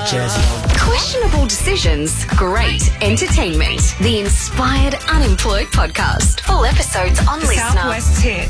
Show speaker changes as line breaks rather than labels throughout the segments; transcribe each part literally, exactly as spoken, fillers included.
Jazzy.
Questionable decisions, great entertainment. The Inspired Unemployed Podcast. Full episodes on Listener.
Southwest Hit.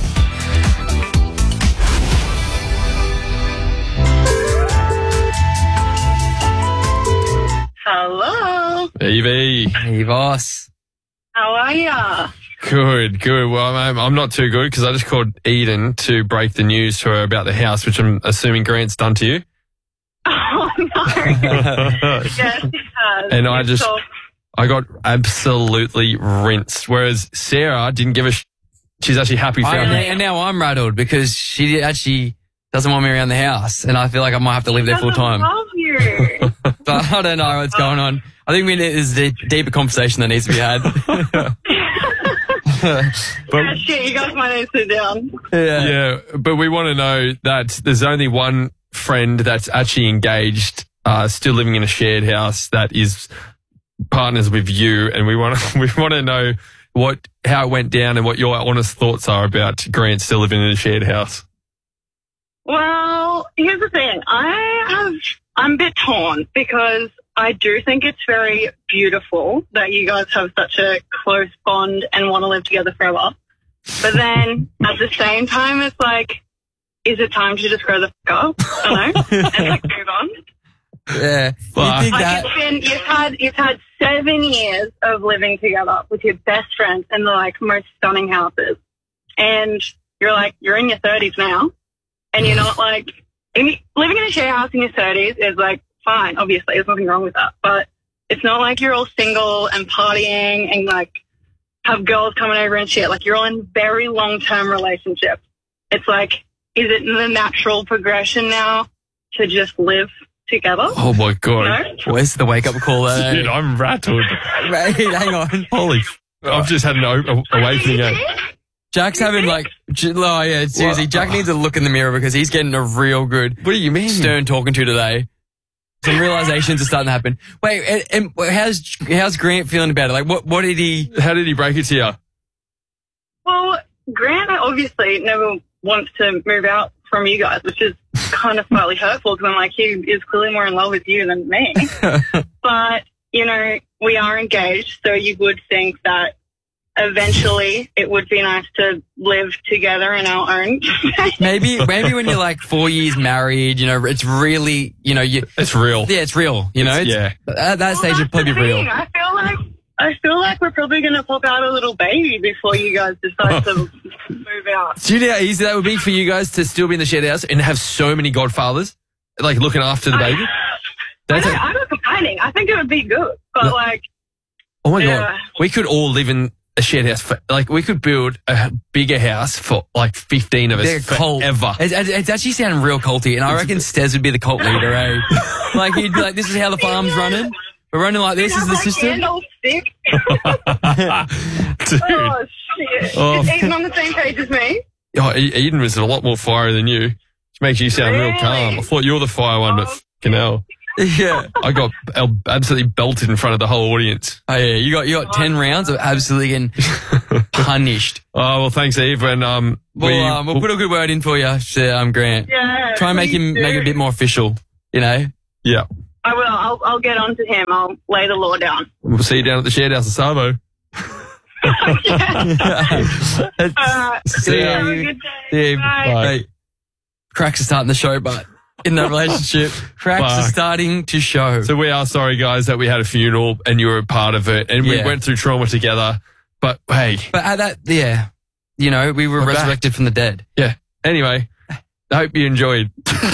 Hello.
Evie.
Hey, boss.
How are ya?
Good, good. Well, I'm, I'm not too good because I just called Eden to break the news to her about the house, which I'm assuming Grant's done to you.
Oh, no. Yes, it has.
And I
It's
just,
so-
I got absolutely rinsed. Whereas Sarah didn't give a sh- She's actually happy
I,
found me.
and now I'm rattled because she actually doesn't want me around the house, and I feel like I might have to live there full time.
I love you.
But I don't know what's going on. I think we need there's a deeper conversation that needs to be had.
Yeah, shit, you guys might need to sit down.
yeah.
Yeah, but we want to know that there's only one friend that's actually engaged, uh, still living in a shared house that is partners with you, and we want to we want to know what how it went down and what your honest thoughts are about Grant still living in a shared house.
Well, here's the thing. I have, I'm a bit torn because I do think it's very beautiful that you guys have such a close bond and want to live together forever. But then at the same time, it's like, is it time to just grow the fuck up? I don't know. And like move on.
Yeah.
Well,
you think
Like
that?
it's been, you've had, you've had seven years of living together with your best friends in the like most stunning houses. And you're like, you're in your thirties now. And you're not like, in, living in a share house in your thirties is like fine, obviously, there's nothing wrong with that. But it's not like you're all single and partying and like have girls coming over and shit. Like you're all in very long-term relationships. It's like, is it the natural progression now to just live together?
Oh my god,
No?
Where's the wake up call? There?
dude, I'm rattled.
Mate, hang on.
Holy, f- I've just had an o- awakening. eh?
Jack's having like, J- oh yeah, seriously,
What?
Jack needs to look in the mirror because he's getting a real good
What do you mean?
stern talking to today. Some realizations are starting to happen. Wait, and, and how's how's Grant feeling about it? Like, what what did he?
How did he break it to you?
Well, Grant obviously never wants to move out from you guys, which is kind of slightly hurtful because I'm like, he is clearly more in love with you than me. But, you know, we are engaged, so you would think that eventually it would be nice to live together in our own.
Maybe maybe when you're like four years married, you know, it's really, you know, you
It's real.
yeah, it's real. You know, it's,
yeah.
at that stage
Well,
it'd probably
that's
be
the
real.
thing. I feel like I feel like we're probably going to pop out a little baby before you guys decide to move out.
Do you know how easy that would be for you guys to still be in the shared house and have so many godfathers, like looking after the baby?
I
That's
know,
a-
I'm not complaining. I think it would be good, but
No.
like,
oh my
Yeah.
god, we could all live in a shared house. For, like we could build a bigger house for like fifteen of us
They're cult.
forever.
It's, it's actually sounding real culty, and I reckon Stez would be the cult leader, eh? Like he'd be like, "This is how the farm's running. We're running like this.
you
Is
have,
the
like,
system."
Gandalf stick.
Dude.
Oh shit!
Oh.
Is Eden on the same page as me?
Oh, E- Eden was a lot more fiery than you. Which makes you sound real
Really?
calm. I thought you were the fire one, but
Oh.
fucking hell.
Yeah.
I got el- absolutely belted in front of the whole audience.
Oh yeah, you got you got ten rounds of absolutely getting punished.
Oh, well, thanks, Eve. And, um,
We'll,
we,
um, we'll put a good word in for you, so, um, Grant.
Yeah.
Try and make him
please
make it a
do.
bit more official. You know.
yeah.
I will. I'll, I'll get on to him. I'll lay the law down.
We'll see you down at the shared house at Savo.
Uh,
See ya.
have a good day.
Yeah,
Bye.
Bye. Cracks are starting to show, but in the relationship, cracks are
Fuck.
starting to show.
So we are sorry, guys, that we had a funeral and you were a part of it, and we
Yeah.
went through trauma together. But hey,
But at that, yeah, you know, we were
We're back.
resurrected from the dead.
yeah. Anyway, I hope you enjoyed.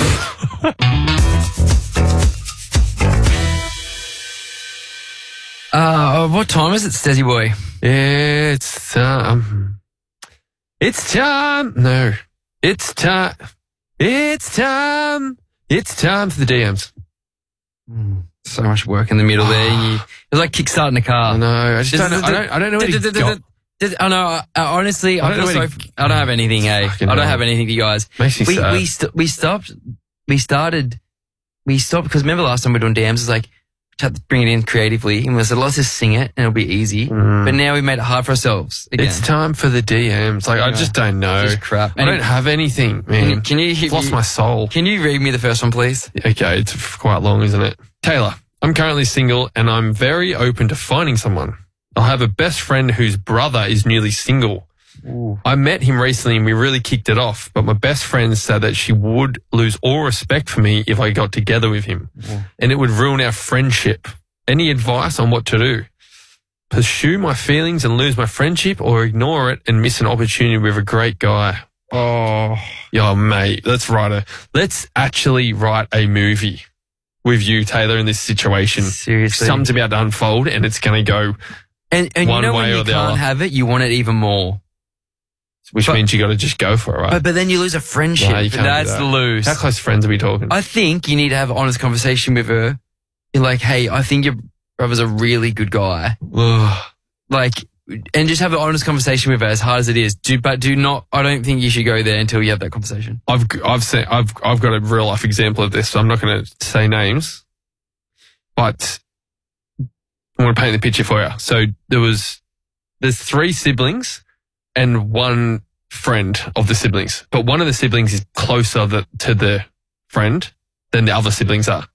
Uh, what time is it, Stezzy boy?
It's um, it's time. No, it's time. It's time. It's time for the D Ms.
So much work in the middle there. And you, it was like kickstarting a car.
I know. I just don't know. I don't. I don't know where to go.
I know. I, I honestly,
I
I,
don't
feel
know
so.
where
f-
to-
I don't have anything, eh? I
Fucking
don't
hell.
have anything for you guys.
Makes me
we
sad.
we st- we stopped. We started. We stopped because remember last time we were doing D Ms. It's like had to bring it in creatively, and we said, let's just sing it, and it'll be easy.
Mm.
But now we made it hard for ourselves again.
It's time for the D Ms. Like, I
Yeah.
just don't know.
Just crap.
I don't have anything, man.
Can you, can you
I've lost
you-
my soul.
Can you read me the first one, please?
Okay, it's quite long, isn't it? Taylor, I'm currently single and I'm very open to finding someone. I have a best friend whose brother is newly single.
Ooh.
I met him recently and we really kicked it off, but my best friend said that she would lose all respect for me if I got together with him, and it would ruin our friendship. Any advice on what to do? Pursue my feelings and lose my friendship, or ignore it and miss an opportunity with a great guy? Oh, yo, mate, let's write a, let's actually write a movie with you, Taylor, in this situation.
Seriously.
Something's about to unfold and it's going to go,
And, and
one
you know
way
when
or
you
the
can't
other.
have it, you want it even more.
which
But-
means you got to just go for it, right?
But, but then you lose a friendship.
Nah, you can't do
That's
that.
the lose.
How close friends are we talking?
I think you need to have an honest conversation with her. Be like, hey, I think your brother's a really good guy.
Ugh.
Like, and just have an honest conversation with her, as hard as it is. Do, but do not, I don't think you should go there until you have that conversation.
I've I've seen I've I've got a real life example of this, so I'm not going to say names, but I want to paint the picture for you. So there was there's three siblings and one friend of the siblings, but one of the siblings is closer the, to the friend than the other siblings are,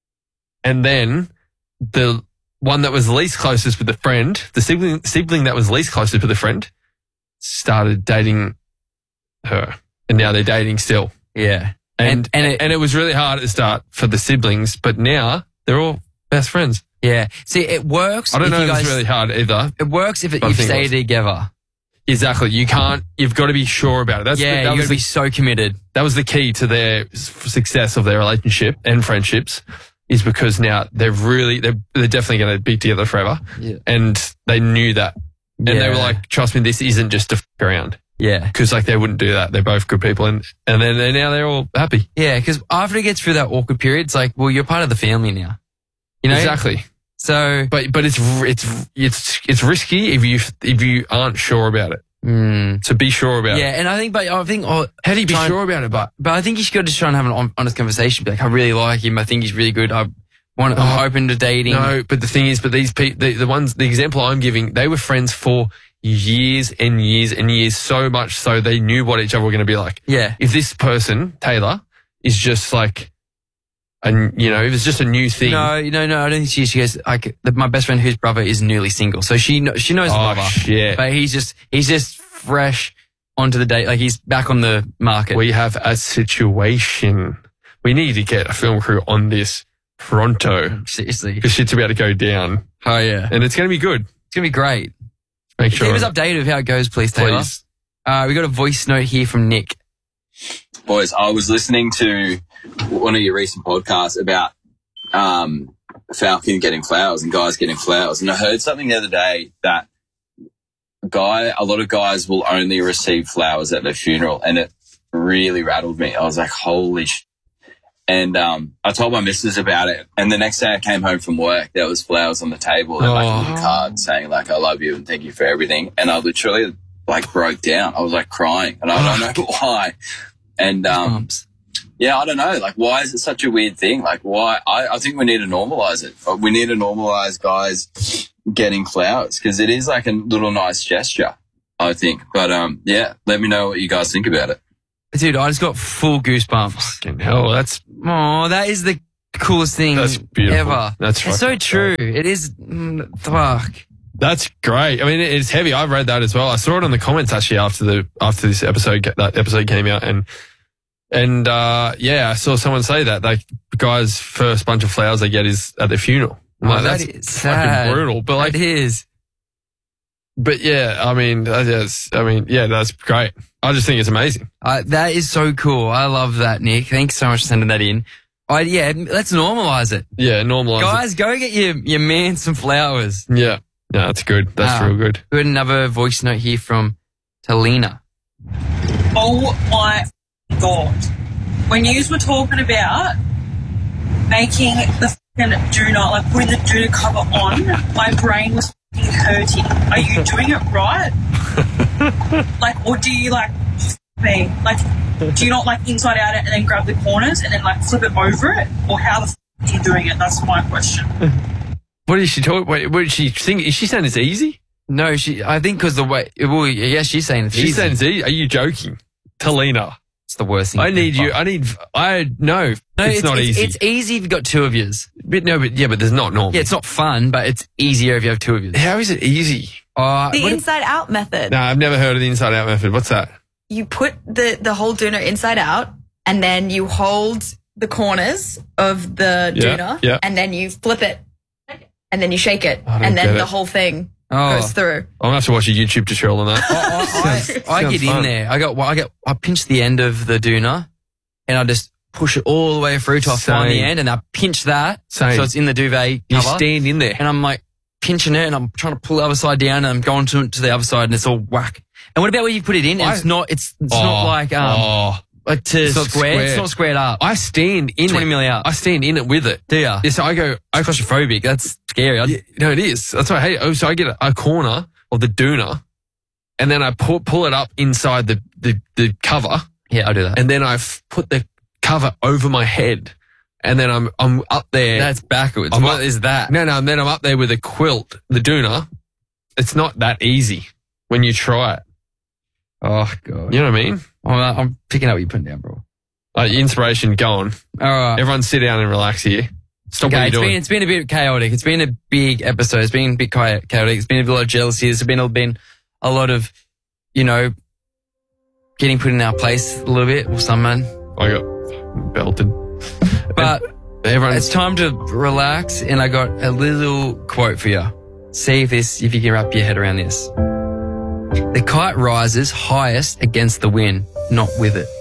and then the one that was least closest with the friend, the sibling sibling that was least closest with the friend, started dating her, and now they're dating still.
Yeah.
And
And- and
and
it-
it, and it was really hard at the start for the siblings, but now they're all best friends.
Yeah. See, it works.
I don't
if
know
you
if
guys,
it's really hard either.
It works if it,
But I
you
think it
stay
was.
together.
Exactly. You can't, you've got to be sure about it. That's
Yeah,
the, that,
you
was
got to
the,
be so committed.
that was the key to their s- success of their relationship and friendships, is because now they're really, they're, they're definitely going to be together forever.
Yeah.
And they knew that. And they
Yeah.
were like, trust me, this isn't just a f around.
Yeah.
Because like they wouldn't do that. They're both good people. And, and then they're, now they're all happy.
Yeah, because after it gets through that awkward period, it's like, well, you're part of the family now. You know?
Exactly.
So,
But but it's it's it's it's risky if you if you aren't sure about it.
mm,
So be sure about
yeah,
it.
and I think, but I think, oh,
How do you be
try and-
sure about it? But
But I think you should go just try and have an hon- honest conversation. Be like, I really like him. I think he's really good. I want.
Oh,
I'm open to dating.
no. But the thing is, but these people, the, the ones, the example I'm giving, they were friends for years and years and years. So much so they knew what each other were going to be like.
Yeah,
If this person Taylor is just like, and you know, if it's just a new thing.
no, no, no. I don't think she. She goes like the, my best friend whose brother is newly single, so she kno- she knows the
Oh
brother.
shit.
But he's just he's just fresh onto the date. Like he's back on the market.
We have a situation. We need to get a film crew on this pronto
Seriously.
because shit's about to go down,
Oh yeah,
and it's going to be good.
it's gonna be great.
Make sure.
Keep us updated of how it goes, please, Taylor.
Please.
Uh, we got a voice note here from Nick.
Boys, I was listening to one of your recent podcasts about um, Falcon getting flowers and guys getting flowers. And I heard something the other day that guy, a lot of guys will only receive flowers at their funeral. And it really rattled me. I was like, holy sh. And um, I told my missus about it. And the next day I came home from work, there was flowers on the table and like a little
Oh.
card saying like, I love you and thank you for everything. And I literally like broke down. I was like crying and I don't know why. And um,
Bumps.
yeah, I don't know. Like, why is it such a weird thing? Like, why? I, I think we need to normalize it. We need to normalize guys getting flowers because it is like a little nice gesture, I think. But um, yeah, let me know what you guys think about it.
Dude, I just got full goosebumps.
Fucking hell, that's
Oh, that is the coolest thing
That's beautiful.
ever.
That's
it's so
fucking
true. It is. Mm, fuck.
that's great. I mean, it- it's heavy. I read that as well. I saw it on the comments actually after the after this episode ca- that episode came out, and and uh, yeah, I saw someone say that like the guy's first bunch of flowers they get is at their funeral. I'm
Oh,
like,
that
that's
is
fucking
sad.
brutal. But like,
It is.
but yeah, I mean, that is, I mean, yeah, that's great. I just think it's amazing.
Uh, that is so cool. I love that, Nick. Thanks so much for sending that in. I, yeah, let's normalize it.
Yeah, normalize
Guys, go get your, your man some flowers.
it. Yeah, yeah, that's good. That's
Ah.
real good.
We had another voice note here from Talina.
Oh my God. When you were talking about making the fucking do not, like putting the do cover on, my brain was fucking hurting. Are you doing it right? Like, or do you like f- me? Like, do you not like inside out it and then grab the corners and then like flip it over it? Or how the f- f***ing doing it? That's my question.
What is she talking? Wait, what is she think? Is she saying it's easy?
No, she. I think because the way. Well, yeah, she's saying it's
She's
easy.
saying it's easy. Are you joking, Talina?
It's the worst thing.
I need you. I need. I no.
No,
it's, not
it's,
easy.
It's easy if you've got two of yours.
But no, but yeah, but there's not normal.
Yeah, it's not fun, but it's easier if you have two of yours.
How is it easy?
Uh,
The
what if-
inside out method.
No, I've never heard of the inside out method. What's that?
You put the, the whole doona inside out and then you hold the corners of the
Yeah,
doona
yeah.
and then you flip it and then you shake it
I don't
and then
get
the
it.
whole thing
Oh.
goes through.
I'm gonna have to watch a YouTube tutorial on that.
I, I, I
sounds
get in
fun.
there. I got. Well, I get. I pinch the end of the doona, and I just push it all the way through till I find the
Same.
end, and I pinch that
Same.
so it's in the duvet
You
cover.
stand in there.
and I'm like pinching it, and I'm trying to pull the other side down, and I'm going to to the other side, and it's all whack. And what about where you put it in? And
I-
it's not. It's it's
Oh,
not like um
oh.
like to
It's not
square.
square.
It's not squared up.
I stand in
twenty
it.
milli up.
I stand in it with it.
Do ya?
Yeah, so I go. I,
Claustrophobic. That's scary. I'd-
yeah, no, it is. That's why I hate it. Oh, so I get a, a corner of the doona, and then I pull pull it up inside the the, the cover,
yeah, I'll do that.
and then I f- put the cover over my head, and then I'm I'm up there.
That's backwards.
I'm
What
up-
is that?
No, no, and then I'm up there with a quilt, the doona. It's not that easy when you try it.
Oh god.
You know what I mean?
I'm, I'm picking up what you're putting down, bro.
Like inspiration going.
All right.
Everyone sit down and relax here. Stop
Okay,
what
it's
you're
been,
doing.
it's been a bit chaotic. It's been a big episode. It's been a bit cha- chaotic. It's been a lot of jealousy. There's been a, been a lot of, you know, getting put in our place a little bit, or someone.
I got belted.
But
Everyone's
it's time to relax, and I got a little quote for you. See if this, if you can wrap your head around this. The kite rises highest against the wind, not with it.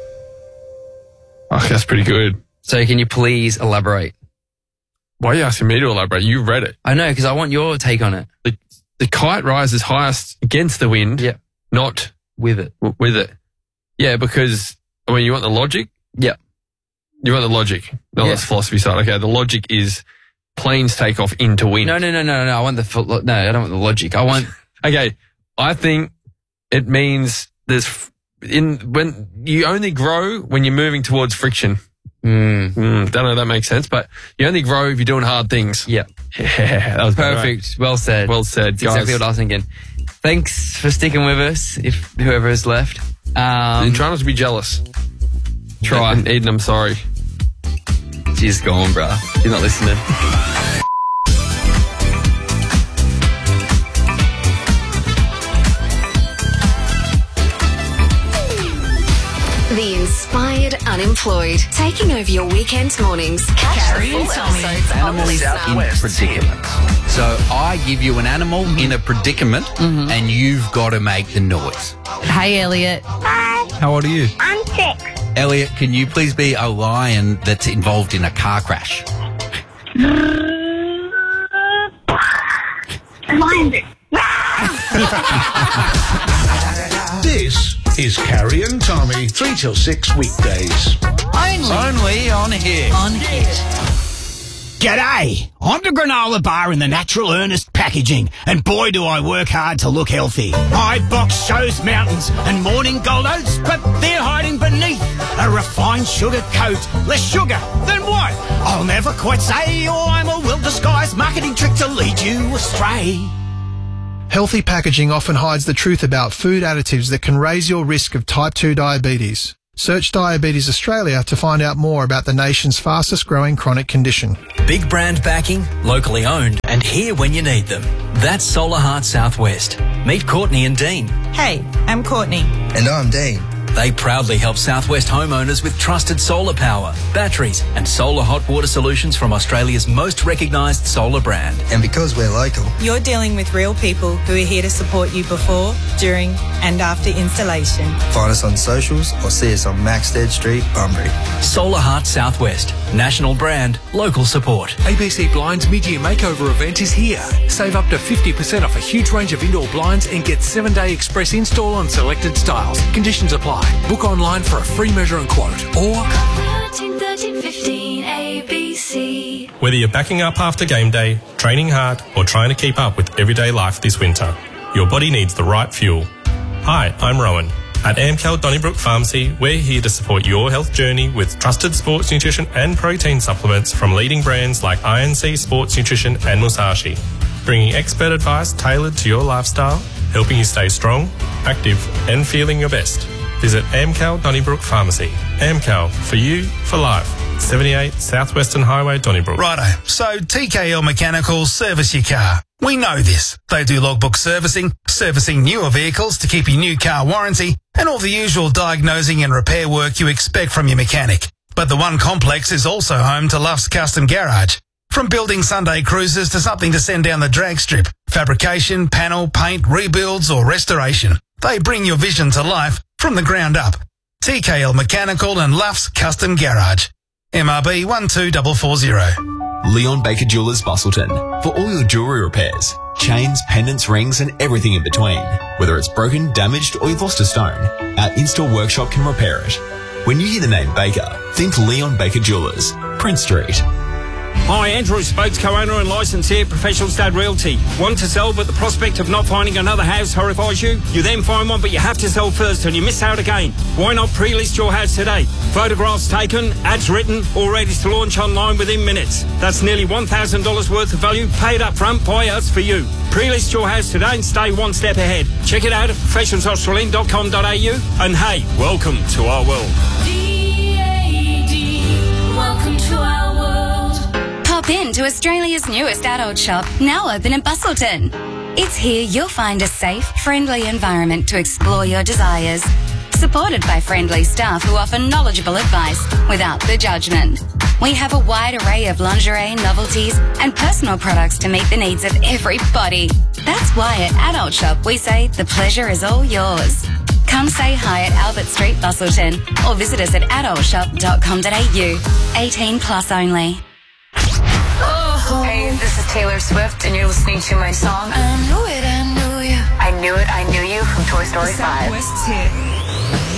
Oh, that's pretty good.
So can you please elaborate?
Why are you asking me to elaborate? You read it.
I know, because I want your take on it.
The, the kite rises highest against the wind,
Yeah.
not
With it.
w- with it. Yeah, because I mean, you want the logic?
Yeah.
You want the logic. No,
Yeah.
that's philosophy side. Okay, the logic is planes take off into wind.
No, no, no, no, no. I want the full, no. I don't want the logic. I want.
Okay, I think it means there's f- in when you only grow when you're moving towards friction.
Mm,
Mm, don't know if that makes sense, but you only grow if you're doing hard things.
yeah.
Yeah, that was
Perfect. Well said.
Well said,
That's
guys.
exactly what I was thinking. Thanks for sticking with us. If whoever has left, um,
Try not to be jealous.
Try.
And Eden, I'm sorry.
she's gone, bruh. You're not listening.
The Inspired Unemployed. Taking over your weekend mornings. Catch
Carrie
the full
and Tommy.
episodes on the
Animals in predicaments. So I give you an animal in a predicament, and you've got to make the noise.
Hi, Elliot.
How old are you?
I'm six.
Elliot, can you please be a lion that's involved in a car crash?
Lions.
This is Carrie and Tommy, three till six weekdays.
Only on here.
G'day! I'm the granola bar in the Natural Earnest packaging, and boy do I work hard to look healthy. My box shows mountains and morning gold oats, but they're hiding beneath a refined sugar coat. Less sugar, then what? I'll never quite say, or I'm a well-disguised marketing trick to lead you astray.
Healthy packaging often hides the truth about food additives that can raise your risk of type two diabetes. Search Diabetes Australia to find out more about the nation's fastest growing chronic condition.
Big brand backing, locally owned, and here when you need them. That's Solar Heart Southwest. Meet Courtney and Dean.
Hey, I'm Courtney.
And I'm Dean. They proudly help Southwest homeowners with trusted solar power, batteries, and solar hot water solutions from Australia's most recognised solar brand.
And because we're local,
You're dealing with real people who are here to support you before, during, and after installation.
find us on socials or see us on Maxted Street, Bunbury.
Solar Heart Southwest. National brand, local support.
A B C Blinds mid-year makeover event is here. Save up to fifty percent off a huge range of indoor blinds and get seven-day express install on selected styles. Conditions apply. Book online for a free measure and quote or
thirteen thirteen fifteen A B C.
Whether you're backing up after game day, training hard, or trying to keep up with everyday life this winter, your body needs the right fuel. Hi, I'm Rowan. At Amcal Donnybrook Pharmacy, we're here to support your health journey with trusted sports nutrition and protein supplements from leading brands like I N C Sports Nutrition and Musashi, bringing expert advice tailored to your lifestyle, helping you stay strong, active and feeling your best. Visit Amcal Donnybrook Pharmacy. Amcal, for you, for life. seventy-eight South Western Highway, Donnybrook.
Righto, so T K L Mechanical service your car. We know this. They do logbook servicing, servicing newer vehicles to keep your new car warranty, and all the usual diagnosing and repair work you expect from your mechanic. But the One Complex is also home to Luff's Custom Garage. From building Sunday cruisers to something to send down the drag strip, fabrication, panel, paint, rebuilds or restoration, they bring your vision to life from the ground up. T K L Mechanical and Luff's Custom Garage. M R B one two four four zero.
Leon Baker Jewelers Bustleton. For all your jewellery repairs, chains, pendants, rings and everything in between. Whether it's broken, damaged or you've lost a stone, our in-store workshop can repair it. When you hear the name Baker, think Leon Baker Jewelers, Prince Street.
Hi, Andrew Spokes, co-owner and licensee, Professional Stud Realty. Want to sell, but the prospect of not finding another house horrifies you? You then find one, but you have to sell first and you miss out again. Why not pre-list your house today? Photographs taken, ads written, all ready to launch online within minutes. That's nearly one thousand dollars worth of value paid up front by us for you. Pre-list your house today and stay one step ahead. Check it out at professionals australian dot com dot a u. And hey, welcome to our world.
D A D, welcome to our world. Pop in to Australia's newest adult shop, now open in Bustleton. It's here you'll find a safe, friendly environment to explore your desires. Supported by friendly staff who offer knowledgeable advice without the judgment. We have a wide array of lingerie, novelties, and personal products to meet the needs of everybody. That's why at Adult Shop we say the pleasure is all yours. Come say hi at Albert Street, Bustleton, or visit us at adult shop dot com dot a u. eighteen plus only.
Hey, this is Taylor Swift, and you're listening to my song.
I knew it, I knew you.
I knew it, I knew you from Toy Story five.
Southwest's hit.